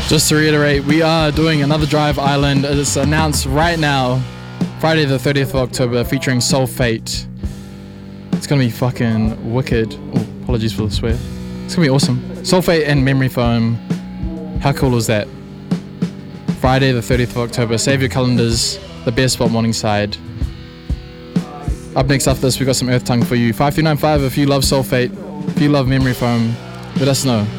Just to reiterate, we are doing another Drive Island. It's announced right now, Friday the 30th of October, featuring Soul Fate. It's gonna be fucking wicked. Oh, apologies for the swear. It's gonna be awesome. Soul Fate and Memory Foam. How cool is that? Friday the 30th of October. Save your calendars. The best spot, Morningside. Up next after this, we got some Earth Tongue for you. 5395 if you love Soul Fate. If you love Memory Foam, let us know.